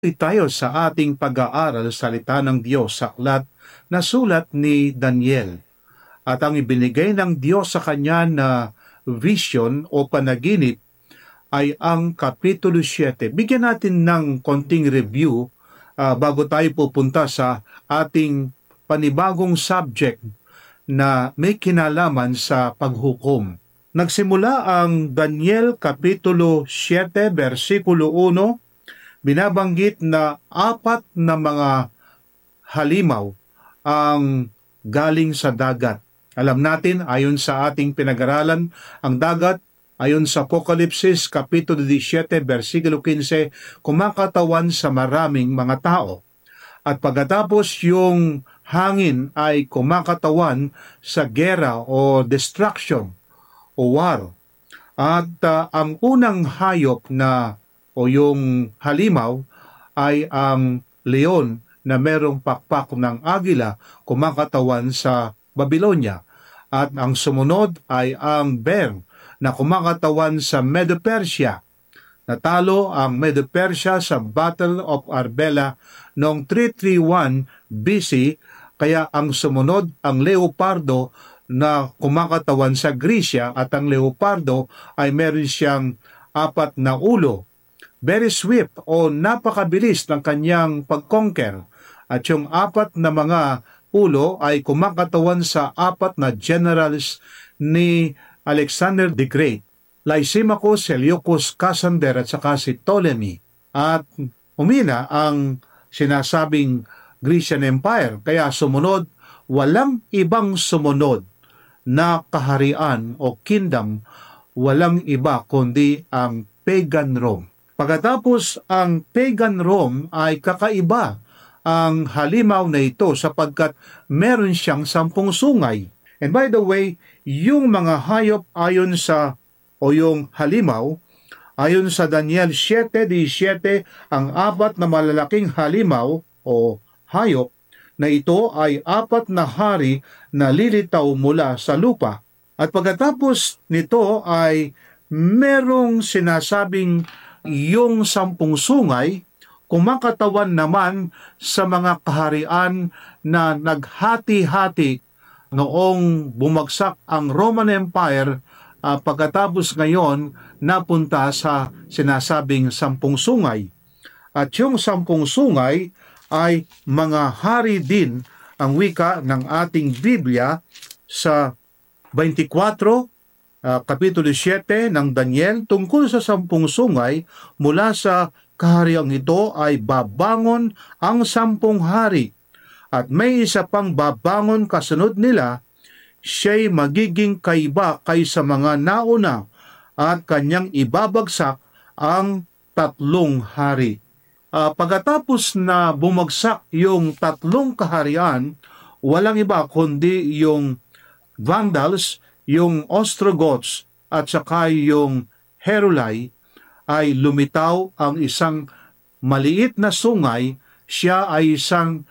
Tayo sa ating pag-aaral sa salita ng Diyos sa aklat na sulat ni Daniel. At ang ibinigay ng Diyos sa kanya na vision o panaginip ay ang Kapitulo 7. Bigyan natin ng konting review bago tayo pupunta sa ating panibagong subject na may kinalaman sa paghukom. Nagsimula ang Daniel Kapitulo 7, versikulo 1, binabanggit na 4 na mga halimaw ang galing sa dagat. Alam natin, ayon sa ating pinag-aralan, ang dagat, ayon sa Apokalipsis, Kapitulo 17, versikulo 15, kumakatawan sa maraming mga tao. At pagkatapos yung hangin ay kumakatawan sa gera o destruction o war. At ang unang hayop na o yung halimaw ay ang leon na merong pakpak ng agila kumakatawan sa Babylonia. At ang sumunod ay ang bear na kumakatawan sa Medo-Persia. Natalo ang Medo-Persia sa Battle of Arbela noong 331 BC, kaya ang sumunod ang leopardo na kumakatawan sa Grisya, at ang leopardo ay meron siyang 4 na ulo. Very swift o napakabilis ng kanyang pag-conquer, at yung 4 na mga ulo ay kumakatawan sa 4 na generals ni Alexander the Great, Lysimachus, Seleucus, Cassander at saka si Ptolemy. At umina ang sinasabing Grecian Empire, kaya sumunod, walang ibang sumunod na kaharian o kingdom, walang iba kundi ang pagan Rome. Pagkatapos ang pagan Rome ay kakaiba ang halimaw na ito sapagkat meron siyang 10 sungay. And by the way, yung mga hayop ayon sa o yung halimaw, ayon sa Daniel 7:17, ang 4 na malalaking halimaw o hayop na ito ay 4 na hari na lilitaw mula sa lupa. At pagkatapos nito ay merong sinasabing yung 10 sungay kumakatawan naman sa mga kaharian na naghati-hati noong bumagsak ang Roman Empire, pagkatapos ngayon napunta sa sinasabing 10 sungay. At yung 10 sungay ay mga hari din ang wika ng ating Biblia sa 24, Kapitulo 7 ng Daniel, tungkol sa 10 sungay. Mula sa kahariang ito ay babangon ang 10 hari, at may isa pang babangon kasunod nila. Siya'y magiging kaiba kaysa mga nauna, at kanyang ibabagsak ang 3 hari. Pagkatapos na bumagsak yung 3 kaharian, walang iba kundi yung Vandals, yung Ostrogoths at saka yung Heruli, ay lumitaw ang isang maliit na sungay. Siya ay isang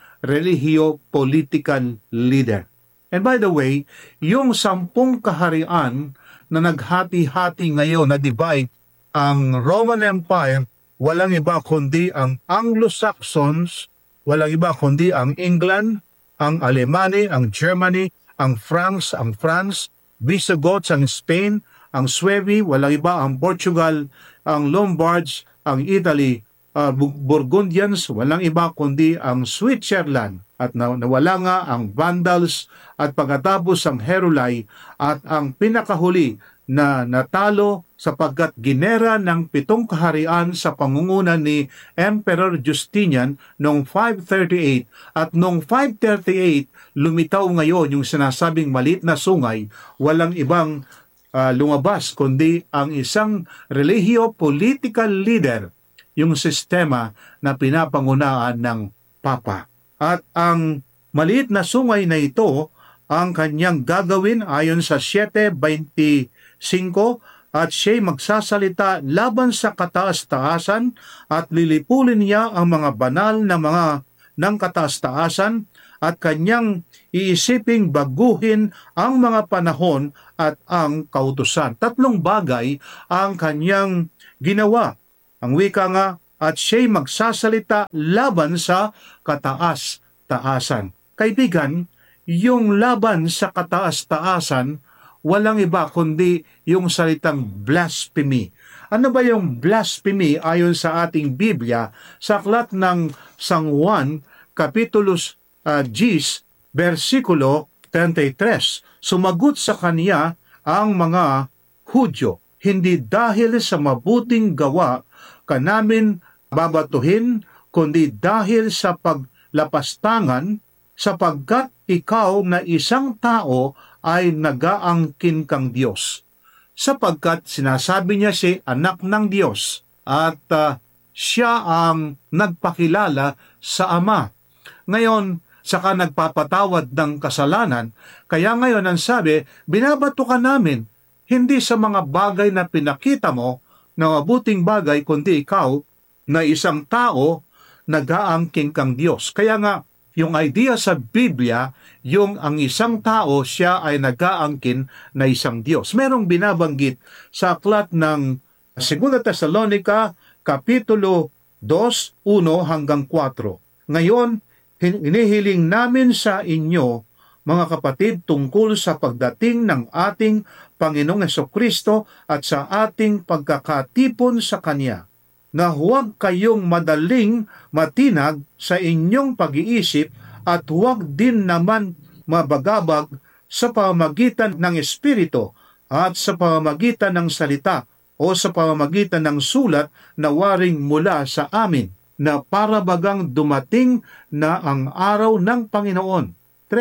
relihiyo-political leader. And by the way, yung 10 kaharian na naghati-hati ngayon na divide ang Roman Empire, walang iba kundi ang Anglo-Saxons, walang iba kundi ang England, ang Alemania, ang Germany, ang France, Visigoths, ang Spain, ang Suebi, walang iba ang Portugal, ang Lombards, ang Italy, Burgundians, walang iba kundi ang Switzerland, at nawala nga ang Vandals, at pagkatapos ang Heruli, at ang pinakahuli na natalo sapagkat ginera ng 7 kaharian sa pangunguna ni Emperor Justinian noong 538, at noong 538 lumitaw ngayon yung sinasabing maliit na sungay. Walang ibang lumabas kundi ang isang relihiyo-political leader, yung sistema na pinapangunaan ng Papa. At ang maliit na sungay na ito, ang kanyang gagawin ayon sa 7:25, at siya'y magsasalita laban sa kataas-taasan, at lilipulin niya ang mga banal na mga ng kataas-taasan, at kanyang iisiping baguhin ang mga panahon at ang kautusan. 3 bagay ang kanyang ginawa. Ang wika nga, at siya'y magsasalita laban sa kataas-taasan. Kaibigan, yung laban sa kataas-taasan, walang iba kundi yung salitang blasphemy. Ano ba yung blasphemy ayon sa ating Biblia sa aklat ng San Juan, Kapitulos 10, versikulo 33? Sumagot sa kaniya ang mga Hudyo, hindi dahil sa mabuting gawa ka namin babatuhin, kundi dahil sa paglapastangan, sapagkat ikaw na isang tao ay nagaangkin kang Diyos. Sapagkat sinasabi niya si anak ng Diyos at siya ang nagpakilala sa Ama. Ngayon, saka nagpapatawad ng kasalanan, kaya ngayon ang sabi, binabato ka namin, hindi sa mga bagay na pinakita mo na mabuting bagay, kundi ikaw na isang tao nag-aangking kang Diyos. Kaya nga, yung idea sa Biblia, yung ang isang tao, siya ay nag-aangkin na isang Diyos. Merong binabanggit sa aklat ng 2 Tesalonica, Kapitulo 2, 1 hanggang 4. Ngayon, hinihiling namin sa inyo, mga kapatid, tungkol sa pagdating ng ating Panginoong Hesukristo at sa ating pagkakatipon sa Kanya, na huwag kayong madaling matinag sa inyong pag-iisip at huwag din naman mabagabag sa pamamagitan ng Espiritu at sa pamamagitan ng salita o sa pamamagitan ng sulat na waring mula sa amin, na para bagang dumating na ang araw ng Panginoon.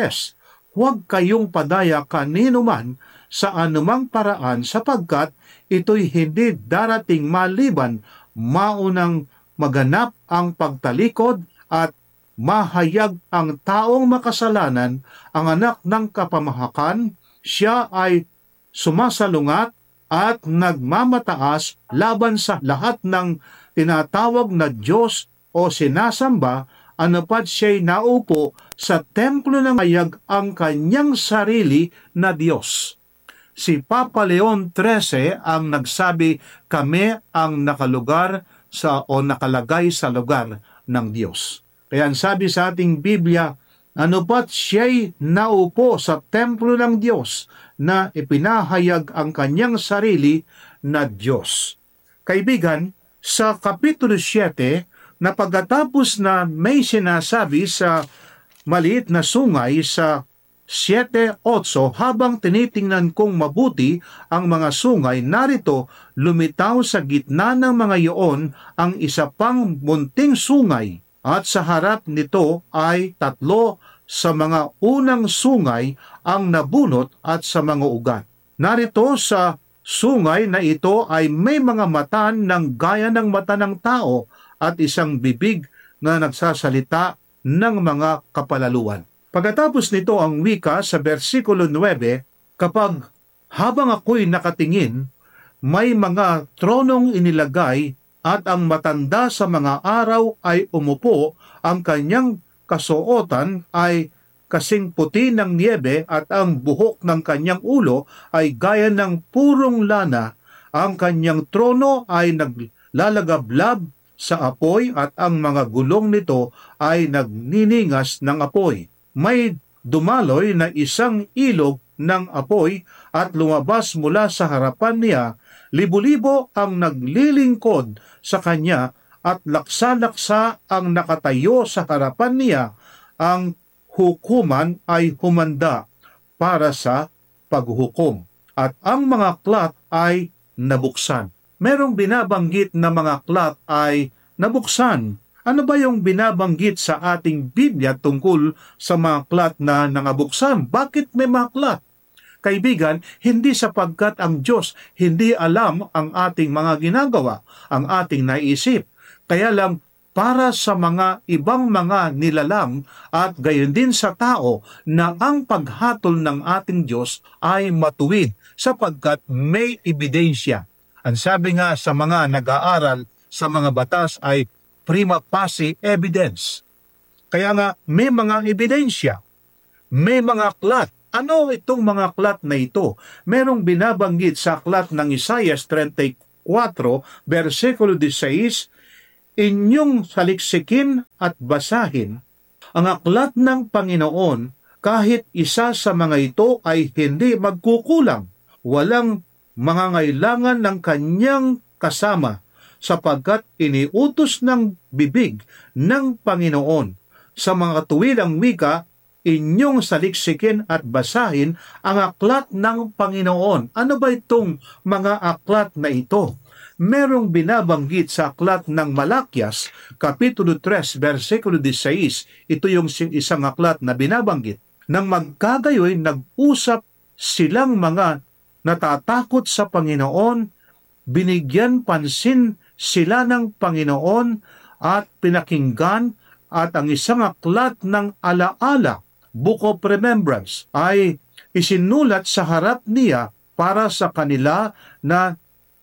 3. Huwag kayong padaya kanino man sa anumang paraan, sapagkat ito'y hindi darating maliban maunang maganap ang pagtalikod at mahayag ang taong makasalanan, ang anak ng kapamahakan. Siya ay sumasalungat at nagmamataas laban sa lahat ng tinatawag na Diyos o sinasamba, anupat siya'y naupo sa templo ng hayag ang kanyang sarili na Diyos. Si Papa Leon XIII ang nagsabi, kami ang nakalagay sa lugar ng Diyos. Kaya ang sabi sa ating Biblia, anupat siya'y naupo sa templo ng Diyos na ipinahayag ang kanyang sarili na Diyos. Kaibigan, sa Kapitulo 7, na pagkatapos na may sinasabi sa maliit na sungay sa 7:8, habang tinitingnan kong mabuti ang mga sungay, narito lumitaw sa gitna ng mga iyon ang isa pang munting sungay, at sa harap nito ay 3 sa mga unang sungay ang nabunot at sa mga ugat. Narito sa sungay na ito ay may mga mata ng gaya ng mata ng tao at isang bibig na nagsasalita ng mga kapalaluan. Pagkatapos nito ang wika sa versikulo 9, kapag habang ako'y nakatingin, may mga tronong inilagay at ang matanda sa mga araw ay umupo, ang kanyang kasuotan ay kasing puti ng niebe at ang buhok ng kanyang ulo ay gaya ng purong lana. Ang kanyang trono ay naglalagablab sa apoy at ang mga gulong nito ay nagniningas ng apoy. May dumaloy na isang ilog ng apoy at lumabas mula sa harapan niya. Libo-libo ang naglilingkod sa kanya at laksa-laksa ang nakatayo sa harapan niya. Ang hukuman ay humanda para sa paghuhukom at ang mga aklat ay nabuksan. Merong binabanggit na mga aklat ay nabuksan. Ano ba yung binabanggit sa ating Biblia tungkol sa mga aklat na nangabuksan? Bakit may mga aklat? Kaibigan, hindi sapagkat ang Diyos hindi alam ang ating mga ginagawa, ang ating naisip. Kaya lang, para sa mga ibang mga nilalang at gayon din sa tao na ang paghatol ng ating Diyos ay matuwid sapagkat may ebidensya. Ang sabi nga sa mga nag-aaral sa mga batas ay prima facie evidence. Kaya nga may mga ebidensya, may mga aklat. Ano itong mga aklat na ito? Merong binabanggit sa aklat ng Isaias 34, versikulo 16, inyong saliksikin at basahin ang aklat ng Panginoon, kahit isa sa mga ito ay hindi magkukulang. Walang mangangailangan ng kanyang kasama, sapagkat iniutos ng bibig ng Panginoon. Sa mga tuwilang wika, inyong saliksikin at basahin ang aklat ng Panginoon. Ano ba itong mga aklat na ito? Merong binabanggit sa aklat ng Malakyas, Kapitulo 3, versikulo 16. Ito yung isang aklat na binabanggit. Nang magkagayoy, nag-usap silang mga natatakot sa Panginoon, binigyan pansin sila ng Panginoon at pinakinggan, at ang isang aklat ng alaala, Book of Remembrance, ay isinulat sa harap niya para sa kanila na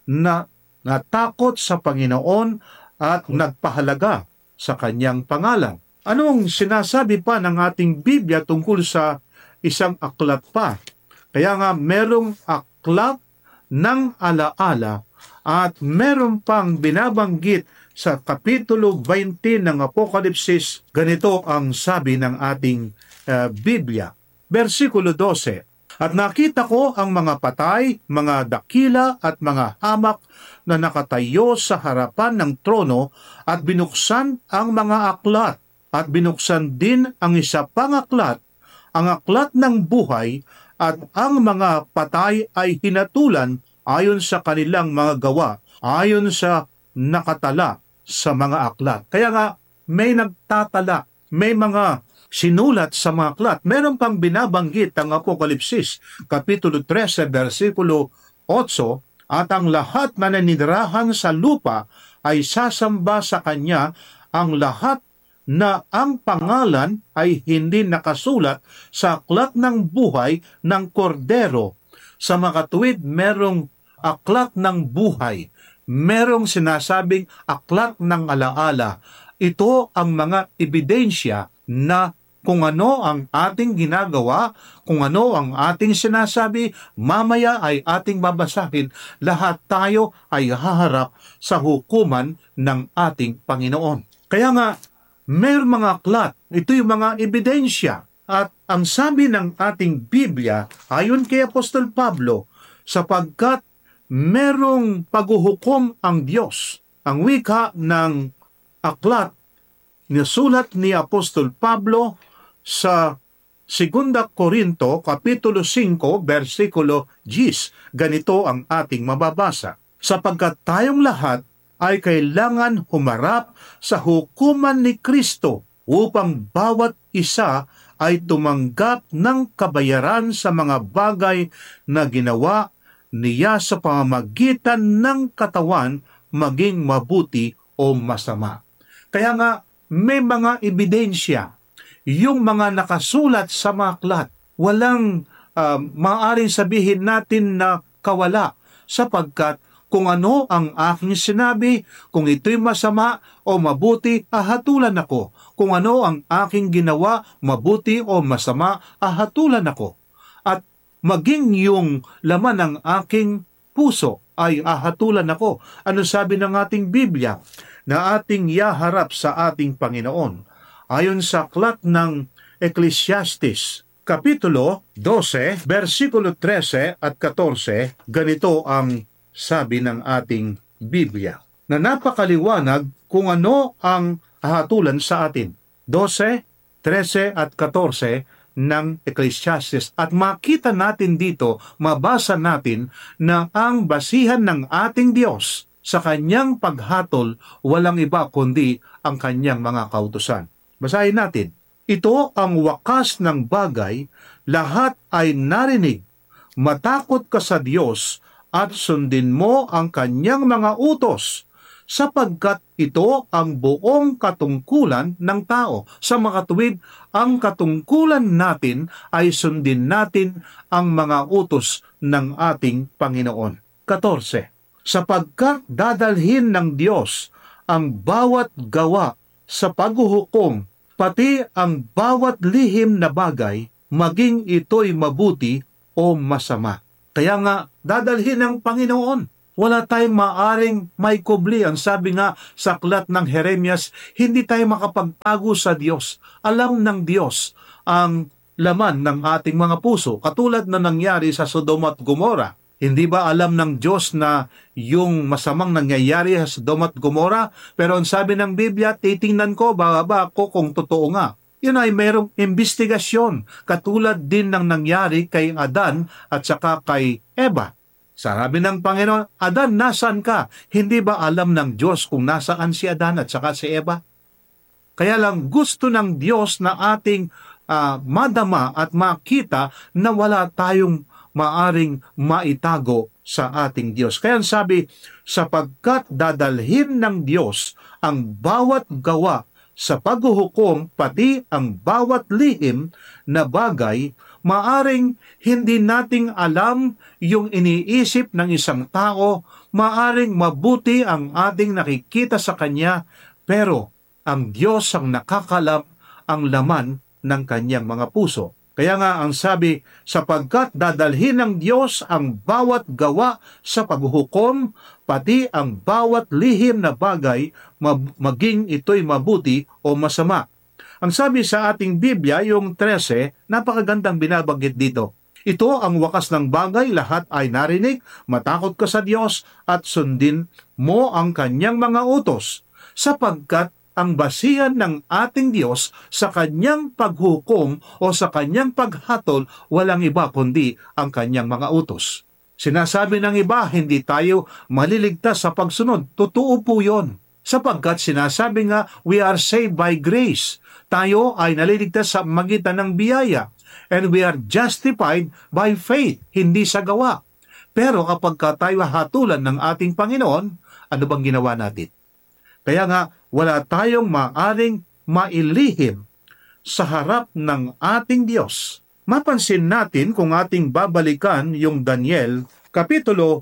natakot sa Panginoon at nagpahalaga sa kanyang pangalan. Anong sinasabi pa ng ating Biblia tungkol sa isang aklat pa? Kaya nga merong aklat ng alaala at meron pang binabanggit sa Kapitulo 20 ng Apokalipsis. Ganito ang sabi ng ating Biblia. Versikulo 12. At nakita ko ang mga patay, mga dakila at mga hamak na nakatayo sa harapan ng trono, at binuksan ang mga aklat, at binuksan din ang isa pang aklat, ang aklat ng buhay, at ang mga patay ay hinatulan ayon sa kanilang mga gawa, ayon sa nakatala sa mga aklat. Kaya nga, may nagtatala, may mga sinulat sa mga aklat. Meron pang binabanggit ang Apokalipsis, Kapitulo 13, versikulo 8, at ang lahat na naninirahan sa lupa ay sasamba sa kanya, ang lahat na ang pangalan ay hindi nakasulat sa aklat ng buhay ng Kordero. Sa makatuwid, merong aklat ng buhay, merong sinasabing aklat ng alaala. Ito ang mga ebidensya na kung ano ang ating ginagawa, kung ano ang ating sinasabi, mamaya ay ating babasahin, lahat tayo ay haharap sa hukuman ng ating Panginoon. Kaya nga, may mga aklat, ito yung mga ebidensya. At ang sabi ng ating Biblia, ayon kay Apostol Pablo, sapagkat merong paghuhukom ang Diyos. Ang wika ng aklat nisulat ni Apostol Pablo sa 2 Korinto, Kapitulo 5, versikulo 10. Ganito ang ating mababasa. Sapagkat tayong lahat ay kailangan humarap sa hukuman ni Kristo, upang bawat isa ay tumanggap ng kabayaran sa mga bagay na ginawa niya sa pamamagitan ng katawan, maging mabuti o masama. Kaya nga, may mga ebidensya, yung mga nakasulat sa mga aklat. Walang maaaring sabihin natin na kawala, sapagkat kung ano ang aking sinabi, kung ito'y masama o mabuti, ahatulan ako. Kung ano ang aking ginawa, mabuti o masama, ahatulan ako. At maging yung laman ng aking puso ay ahatulan ako. Ano sabi ng ating Biblia? Na ating yaharap sa ating Panginoon. Ayon sa aklat ng Ecclesiastes, Kapitulo 12, versikulo 13 at 14, ganito ang sabi ng ating Biblia, na napakaliwanag kung ano ang ahatulan sa atin. 12, 13 at 14 ng Ecclesiastes. At makita natin dito, mabasa natin na ang basihan ng ating Diyos sa kanyang paghatol, walang iba kundi ang kanyang mga kautusan. Basahin natin. Ito ang wakas ng bagay, lahat ay narinig. Matakot ka sa Diyos at sundin mo ang kanyang mga utos, sapagkat ito ang buong katungkulan ng tao. Sa makatuwid, ang katungkulan natin ay sundin natin ang mga utos ng ating Panginoon. 14. Sapagkat dadalhin ng Diyos ang bawat gawa sa paghuhukom, pati ang bawat lihim na bagay, maging ito'y mabuti o masama. Kaya nga, dadalhin ng Panginoon Wala tayong maaring maikubli. Ang sabi nga sa aklat ng Jeremias, hindi tayo makapagtago sa Diyos. Alam ng Diyos ang laman ng ating mga puso, katulad na nangyari sa Sodom at Gomora. Hindi ba alam ng Diyos na yung masamang nangyayari sa Sodom at Gomora? Pero ang sabi ng Biblia, titingnan ko, bababa ako kung totoo nga. Yun ay mayroong investigasyon, katulad din ng nangyari kay Adan at saka kay Eva. Sabi ng Panginoon, Adan, nasaan ka? Hindi ba alam ng Diyos kung nasaan si Adan at saka si Eva? Kaya lang gusto ng Diyos na ating madama at makita na wala tayong maaring maitago sa ating Diyos. Kaya sabi, sapagkat dadalhin ng Diyos ang bawat gawa sa paghuhukom, pati ang bawat lihim na bagay, maaring hindi nating alam yung iniisip ng isang tao, maaring mabuti ang ating nakikita sa kanya, pero ang Diyos ang nakakalam ang laman ng kanyang mga puso. Kaya nga ang sabi, sapagkat dadalhin ng Diyos ang bawat gawa sa paghuhukom, pati ang bawat lihim na bagay, maging ito'y mabuti o masama. Ang sabi sa ating Biblia, yung 13, napakagandang binabanggit dito. Ito ang wakas ng bagay, lahat ay narinig, matakot ka sa Diyos at sundin mo ang kanyang mga utos, sapagkat ang basihan ng ating Diyos sa kanyang paghukom o sa kanyang paghatol, walang iba kundi ang kanyang mga utos. Sinasabi ng iba, hindi tayo maliligtas sa pagsunod. Totoo po yun. Sapagkat sinasabi nga, we are saved by grace. Tayo ay naliligtas sa magitan ng biyaya. And we are justified by faith, hindi sa gawa. Pero kapag tayo hatulan ng ating Panginoon, ano bang ginawa natin? Kaya nga, wala tayong maaring mailihim sa harap ng ating Diyos. Mapansin natin kung ating babalikan yung Daniel, Kapitulo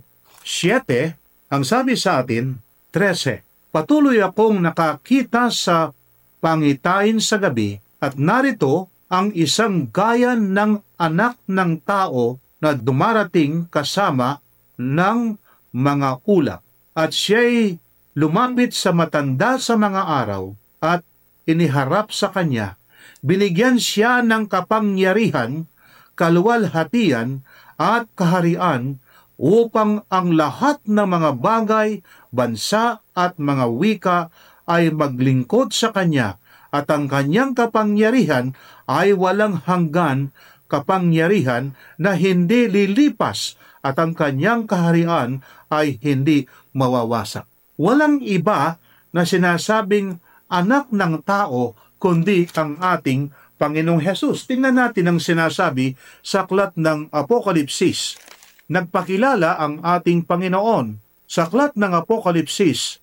7, ang sabi sa atin, 13. Patuloy akong nakakita sa pangitain sa gabi, at narito ang isang gaya ng anak ng tao na dumarating kasama ng mga ulap. At siya'y lumapit sa matanda sa mga araw at iniharap sa kanya. Binigyan siya ng kapangyarihan, kaluwalhatian at kaharian upang ang lahat ng mga bagay, bansa at mga wika ay maglingkod sa kanya, at ang kanyang kapangyarihan ay walang hanggan, kapangyarihan na hindi lilipas, at ang kanyang kaharian ay hindi mawawasak. Walang iba na sinasabing anak ng tao kundi ang ating Panginoong Hesus. Tingnan natin ang sinasabi sa aklat ng Apokalipsis. Nagpakilala ang ating Panginoon sa aklat ng Apokalipsis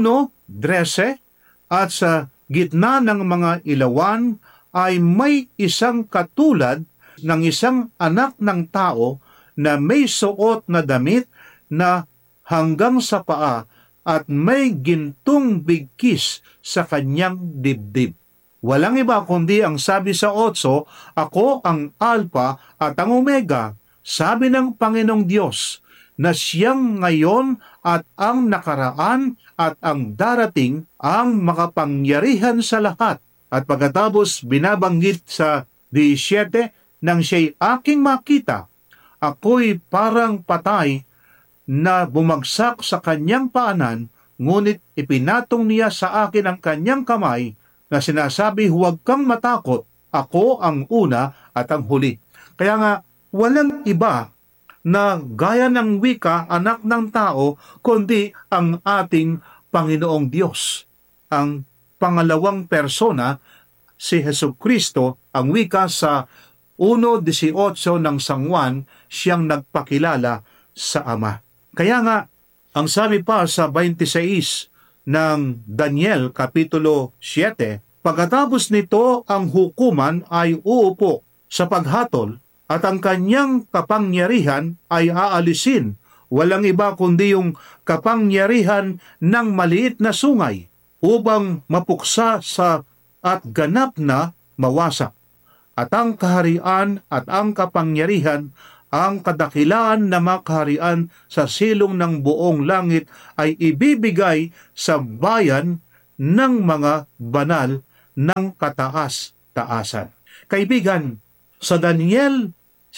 1:13, at sa gitna ng mga ilawan ay may isang katulad ng isang anak ng tao na may suot na damit na hanggang sa paa at may gintong bigkis sa kanyang dibdib. Walang iba kundi ang sabi sa 8, ako ang Alpha at ang Omega, sabi ng Panginoong Diyos, na siyang ngayon at ang nakaraan at ang darating, ang makapangyarihan sa lahat. At pagkatapos binabanggit sa 17, nang siya'y aking makita, ako'y parang patay na bumagsak sa kanyang paanan, ngunit ipinatong niya sa akin ang kanyang kamay na sinasabi, huwag kang matakot, ako ang una at ang huli. Kaya nga, walang iba na gaya ng wika, anak ng tao, kundi ang ating Panginoong Diyos. Ang pangalawang persona, si Hesukristo, ang wika sa 1:18 ng San Juan, siyang nagpakilala sa Ama. Kaya nga, ang sabi pa sa 26 ng Daniel, Kapitulo 7, pagkatapos nito ang hukuman ay uupo sa paghatol at ang kanyang kapangyarihan ay aalisin. Walang iba kundi yung kapangyarihan ng maliit na sungay upang mapuksa sa at ganap na mawasak. At ang kaharian at ang kapangyarihan Ang kadakilaan na makaharian sa silong ng buong langit ay ibibigay sa bayan ng mga banal ng kataas-taasan. Kaibigan, sa Daniel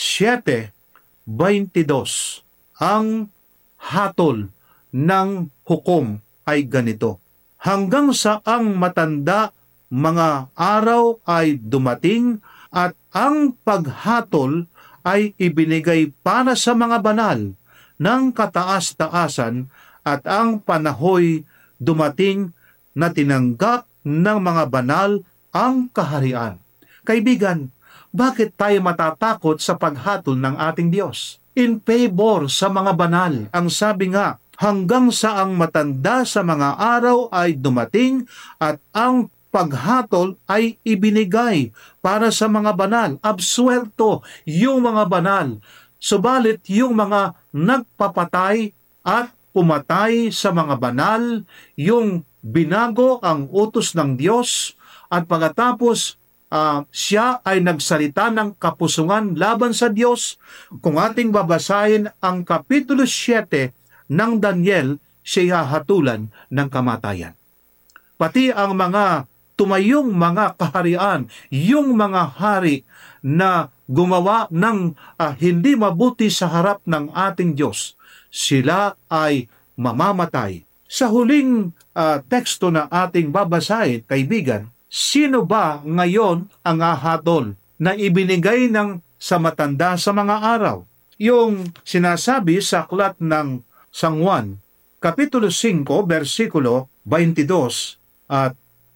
7:22, ang hatol ng hukom ay ganito: hanggang sa ang matanda mga araw ay dumating at ang paghatol ay ibinigay para sa mga banal ng kataas-taasan at ang panahoy dumating na tinanggap ng mga banal ang kaharian. Kaibigan, bakit tayo matatakot sa paghatol ng ating Diyos? In favor sa mga banal. Ang sabi nga, hanggang sa ang matanda sa mga araw ay dumating at ang paghatol ay ibinigay para sa mga banal. Absuelto yung mga banal. Subalit yung mga nagpapatay at pumatay sa mga banal, yung binago ang utos ng Diyos at pagkatapos siya ay nagsalita ng kapusungan laban sa Diyos. Kung ating babasahin ang Kapitulo 7 ng Daniel, siya hatulan ng kamatayan. Pati ang mga tumayong mga kaharian, yung mga hari na gumawa ng hindi mabuti sa harap ng ating Diyos, sila ay mamamatay. Sa huling teksto na ating babasahin, kaibigan, sino ba ngayon ang ahatol na ibinigay sa matanda sa mga araw? Yung sinasabi sa aklat ng San Juan, Kapitulo 5, versikulo 22 at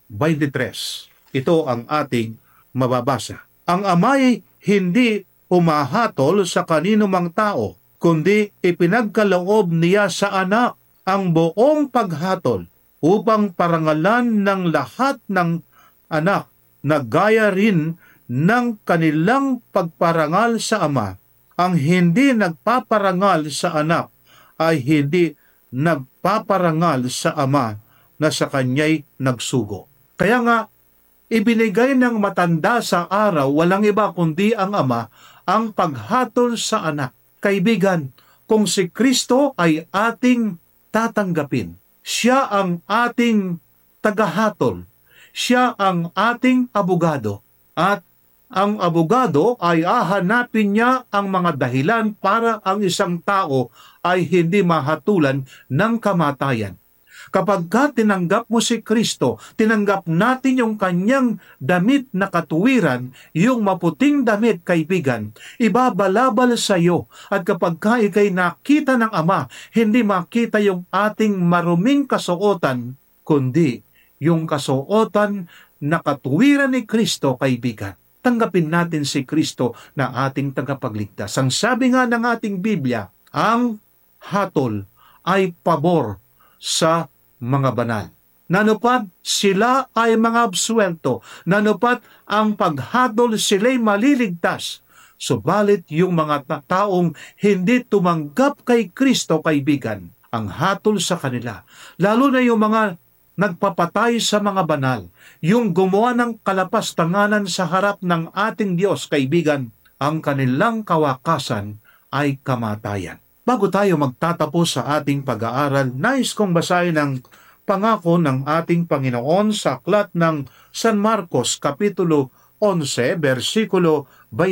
23. Ito ang ating mababasa. Ang ama'y hindi umahatol sa kanino mang tao, kundi ipinagkaloob niya sa anak ang buong paghatol upang parangalan ng lahat ng anak na gaya rin ng kanilang pagparangal sa ama. Ang hindi nagpaparangal sa anak ay hindi nagpaparangal sa ama na sa kanya'y nagsugo. Kaya nga, ibinigay ng matanda sa araw, walang iba kundi ang ama, ang paghatol sa anak. Kaibigan, kung si Kristo ay ating tatanggapin, siya ang ating tagahatol, siya ang ating abogado, at ang abogado ay hahanapin niya ang mga dahilan para ang isang tao ay hindi mahatulan ng kamatayan. Kapag tinanggap mo si Kristo, tinanggap natin yung kanyang damit na katuwiran, yung maputing damit, kaibigan, ibabalabal sa iyo. At kapag ikay nakita ng Ama, hindi makita yung ating maruming kasuotan, kundi yung kasuotan na katuwiran ni Kristo, kaibigan. Tanggapin natin si Kristo na ating tagapagligtas. Ang sabi nga ng ating Biblia, ang hatol ay pabor sa mga banal. Nanupat sila ay mga absuelto. Nanupat ang paghatol sila'y maliligtas. Subalit yung mga taong hindi tumanggap kay Kristo, kaibigan, ang hatol sa kanila, lalo na yung mga nagpapatay sa mga banal, yung gumawa ng kalapastanganan sa harap ng ating Diyos, kaibigan, ang kanilang kawakasan ay kamatayan. Bago tayo magtatapos sa ating pag-aaral, nais kong basahin ang pangako ng ating Panginoon sa aklat ng San Marcos, Kapitulo 11, versikulo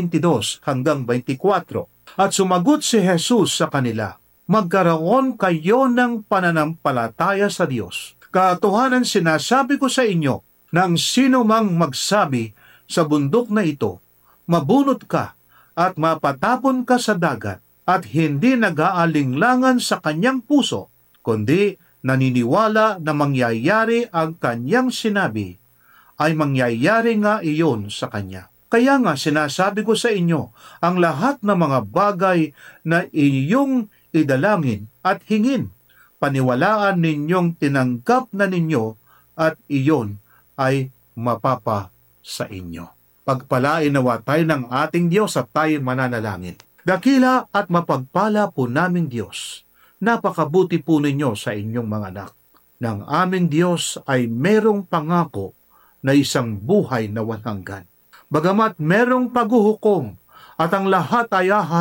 22 hanggang 24. At sumagot si Jesus sa kanila, magkaroon kayo ng pananampalataya sa Diyos. Katotohanan sinasabi ko sa inyo, na ang sino mang magsabi sa bundok na ito, mabunot ka at mapatapon ka sa dagat, at hindi nag-aalinglangan sa kanyang puso, kundi naniniwala na mangyayari ang kanyang sinabi, ay mangyayari nga iyon sa kanya. Kaya nga sinasabi ko sa inyo, ang lahat ng mga bagay na inyong idalangin at hingin, paniwalaan ninyong tinanggap na ninyo at iyon ay mapapa sa inyo. Pagpalain nawa tayo ng ating Diyos at tayo mananalangin. Dakila at mapagpala po naming Diyos, napakabuti po ninyo sa inyong mga anak. Ng aming Diyos ay merong pangako na isang buhay na walang hanggan. Bagamat merong paghuhukom at ang lahat ay haharap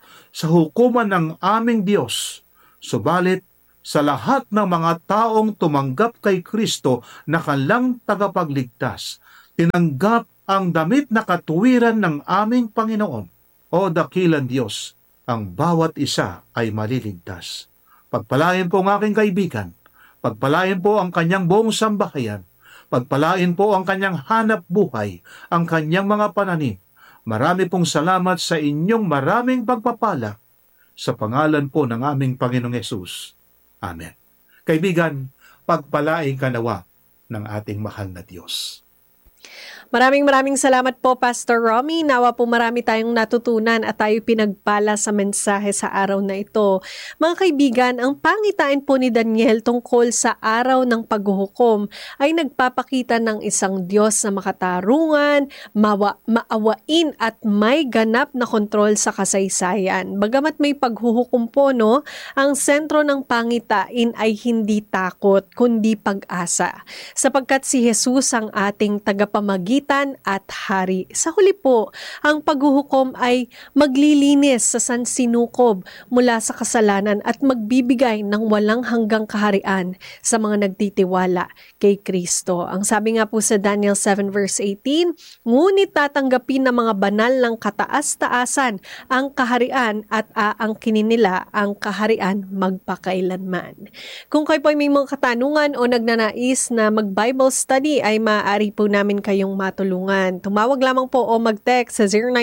sa hukuman ng aming Diyos. Subalit, sa lahat ng mga taong tumanggap kay Kristo na kanilang tagapagligtas, tinanggap ang damit na katuwiran ng aming Panginoon. O dakilang Diyos, ang bawat isa ay maliligtas. Pagpalain po ang aking kaibigan, pagpalain po ang kanyang buong sambahayan, pagpalain po ang kanyang hanap buhay, ang kanyang mga pananim. Marami pong salamat sa inyong maraming pagpapala sa pangalan po ng aming Panginoong Hesus. Amen. Kaibigan, pagpalain ka nawa ng ating mahal na Diyos. Maraming salamat po, Pastor Romy. Nawa po marami tayong natutunan at tayo pinagpala sa mensahe sa araw na ito. Mga kaibigan, ang pangitain po ni Daniel tungkol sa araw ng paghuhukom ay nagpapakita ng isang Diyos na makatarungan, maawain at may ganap na kontrol sa kasaysayan. Bagamat may paghuhukom po, ang sentro ng pangitain ay hindi takot, kundi pag-asa. Sapagkat si Jesus ang ating tagapamagitan at hari. Sa huli po, ang paghuhukom ay maglilinis sa sansinukob mula sa kasalanan at magbibigay ng walang hanggang kaharian sa mga nagtitiwala kay Kristo. Ang sabi nga po sa Daniel 7 verse 18, ngunit tatanggapin ng mga banal ng kataas-taasan ang kaharian at aangkinin nila ang kaharian magpakailanman. Kung kayo po ay may mga katanungan o nagnanais na mag-Bible study ay maaari po namin kayong matulungan. Tumawag lamang po o mag-text sa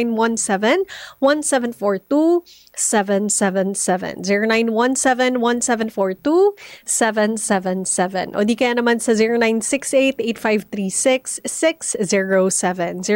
0917-1742-777. 0917-1742-777. O di kaya naman sa 0968-8536-607.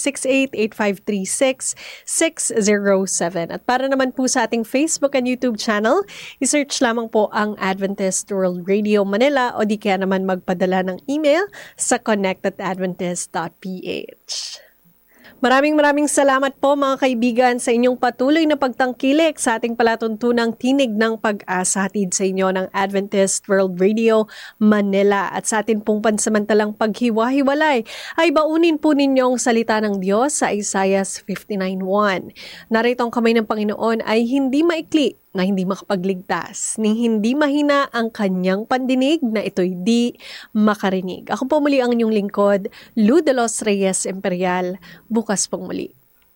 0968-8536-607. At para naman po sa ating Facebook and YouTube channel, isearch lamang po ang Adventist World Radio Manila o di kaya naman magpadala ng email sa connect@adventist.ph. Maraming salamat po mga kaibigan sa inyong patuloy na pagtangkilik sa ating palatuntunang Tinig ng Pag-asa, hatid sa inyo ng Adventist World Radio Manila. At sa atin pong pansamantalang paghiwa-hiwalay ay baunin po ninyo ang salita ng Diyos sa Isaiah 59:1. Narito ang kamay ng Panginoon ay hindi maikli na hindi makapagligtas, ni hindi mahina ang kanyang pandinig na ito'y di makarinig. Ako po muli ang inyong lingkod, Lu de los Reyes Imperial. Bukas pong muli.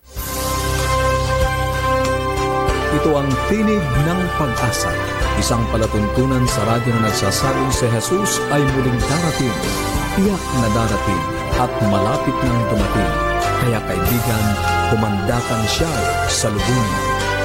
Ito ang Tinig ng Pag-asa, isang palatuntunan sa radyo na nagsasabing si Jesus ay muling darating, tiyak na darating at malapit nang dumating. Kaya kaibigan, kumandatan siya sa lubungin.